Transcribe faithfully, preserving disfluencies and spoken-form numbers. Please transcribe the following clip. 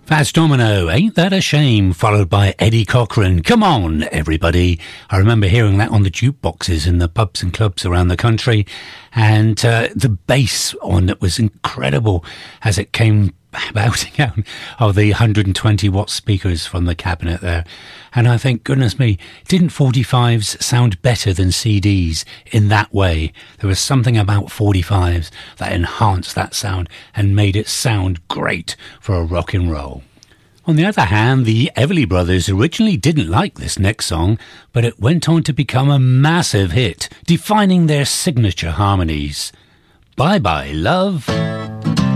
Fats Domino, Ain't That a Shame, followed by Eddie Cochran, Come On, Everybody. I remember hearing that on the jukeboxes in the pubs and clubs around the country, and uh, the bass on it was incredible as it came bouncing out of the one hundred twenty watt speakers from the cabinet there. And I think, goodness me, didn't forty-fives sound better than C Ds in that way? There was something about forty-fives that enhanced that sound and made it sound great for a rock and roll. On the other hand, the Everly Brothers originally didn't like this next song, but it went on to become a massive hit, defining their signature harmonies. Bye Bye Love.